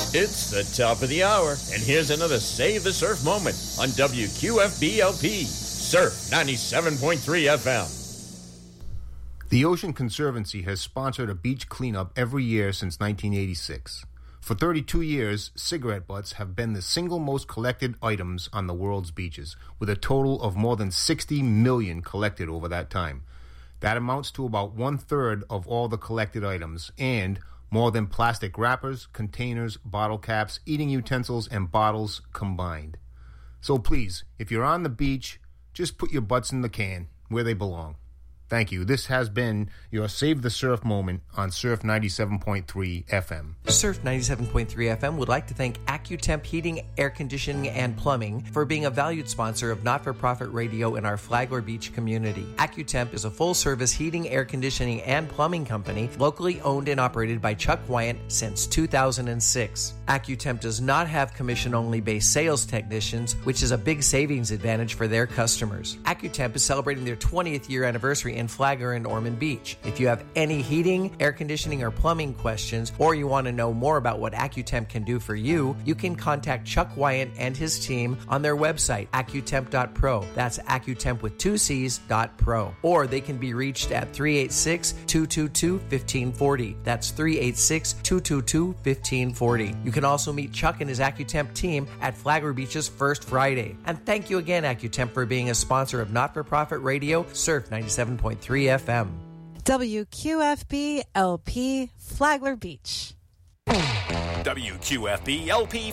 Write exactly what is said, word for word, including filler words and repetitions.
It's the top of the hour, and here's another Save the Surf moment on W Q F B L P, Surf ninety-seven point three F M. The Ocean Conservancy has sponsored a beach cleanup every year since nineteen eighty-six. For thirty-two years, cigarette butts have been the single most collected items on the world's beaches, with a total of more than sixty million collected over that time. That amounts to about one-third of all the collected items, and more than plastic wrappers, containers, bottle caps, eating utensils, and bottles combined. So please, if you're on the beach, just put your butts in the can where they belong. Thank you. This has been your Save the Surf moment on Surf ninety-seven point three F M. Surf ninety-seven point three F M would like to thank AccuTemp Heating, Air Conditioning, and Plumbing for being a valued sponsor of not-for-profit radio in our Flagler Beach community. AccuTemp is a full-service heating, air conditioning, and plumbing company locally owned and operated by Chuck Wyant since two thousand six. AccuTemp does not have commission-only based sales technicians, which is a big savings advantage for their customers. AccuTemp is celebrating their twentieth year anniversary in Flagler and Ormond Beach. If you have any heating, air conditioning, or plumbing questions, or you want to know more about what AccuTemp can do for you, you can contact Chuck Wyant and his team on their website, accutemp dot pro. That's AccuTemp with two C's, dot pro. Or they can be reached at three eight six, two two two, one five four zero. That's three eight six, two two two, one five four zero. You can also meet Chuck and his AccuTemp team at Flagler Beach's First Friday. And thank you again, AccuTemp, for being a sponsor of not-for-profit radio, Surf ninety-seven point three F M. W Q F B L P Flagler Beach. W Q F B L P